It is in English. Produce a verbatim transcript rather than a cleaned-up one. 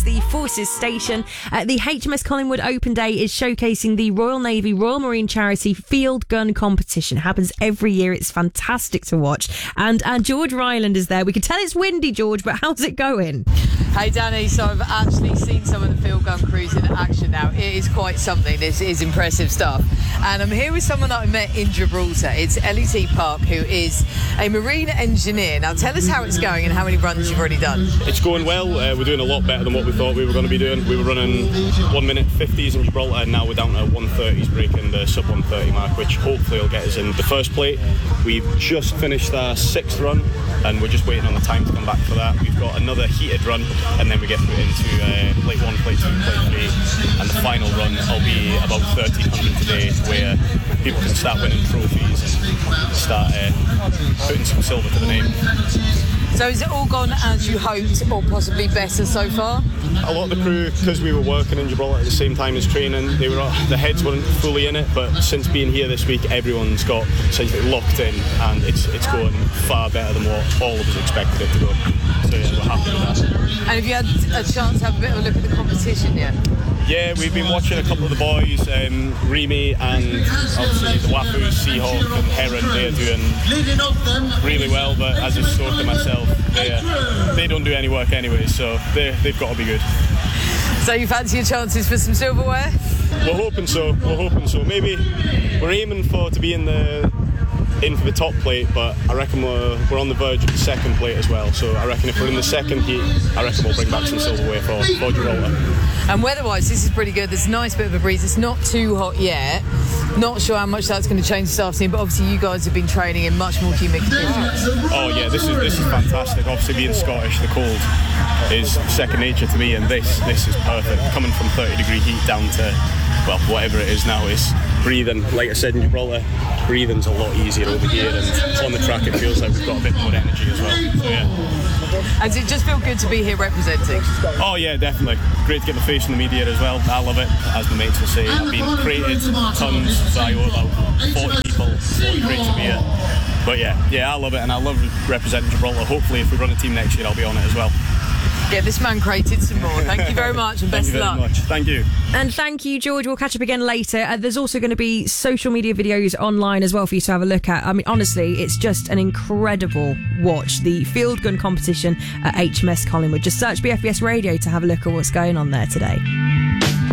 the Forces Station. Uh, the H M S Collingwood Open Day is showcasing the Royal Navy Royal Marine Charity Field Gun Competition. It happens every year. It's fantastic to watch. And uh, George Ryland is there. We can tell it's windy, George, but how's it going? Hey Danny, so I've actually seen some of the field gun crews in action now. It is quite something. This is impressive stuff. And I'm here with someone that I met in Gibraltar. It's Ellie T. Park, who is a marine engineer. Now tell us how it's going and how many runs you've already done. It's going well. Uh, we're doing a lot better than what we thought we were going to be doing. We were running one minute fifties in Gibraltar, and now we're down to one thirties, breaking the sub one thirty mark, which hopefully will get us in the first plate. We've just finished our sixth run, and we're just waiting on the time to come back for that. We've got another heated run, and then we get put into uh, plate one, plate two, plate three, and the final run will be about thirteen hundred today, where people can start winning trophies and start uh, putting some silver to the name. So has it all gone as you hoped, or possibly better so far? A lot of the crew, because we were working in Gibraltar at the same time as training, they were the heads weren't fully in it, but since being here this week, everyone's got essentially locked in, and it's it's going far better than what all of us expected it to go. So yeah, we're happy with that. And have you had a chance to have a bit of a look at the competition yet? Yeah, we've been watching a couple of the boys, um, Remy and obviously the Wafoos, Seahawk and Heron. They're doing really well, but as a stoker myself, they, uh, they don't do any work anyway, so they've got to be good. So you fancy your chances for some silverware? We're hoping so, we're hoping so. Maybe we're aiming for to be in the in for the top plate, but I reckon we're, we're on the verge of the second plate as well, so I reckon if we're in the second heat, I reckon we'll bring back some silverware for, for Gibraltar. And weather-wise, this is pretty good. There's a nice bit of a breeze. It's not too hot yet. Not sure how much that's going to change this afternoon, but obviously you guys have been training in much more humid conditions. Oh yeah, this is this is fantastic. Obviously being Scottish, the cold is second nature to me, and this this is perfect. Coming from thirty degree heat down to, well, whatever it is now, is breathing, like I said in Gibraltar, breathing's a lot easier over here, and on the track it feels like we've got a bit more energy as well. So yeah. And does it just feel good to be here representing? Oh yeah, definitely. Great to get my face in the media as well. I love it, as my mates will say. I've been created tons, so I owe about forty people, so it's great to be here. But yeah, yeah, I love it, and I love representing Gibraltar. Hopefully if we run a team next year, I'll be on it as well. Yeah, this man created some more. Thank you very much, and best of luck. Thank you very much. Thank you. And thank you, George. We'll catch up again later. Uh, there's also going to be social media videos online as well for you to have a look at. I mean, honestly, it's just an incredible watch. The field gun competition at H M S Collingwood. Just search B F B S Radio to have a look at what's going on there today.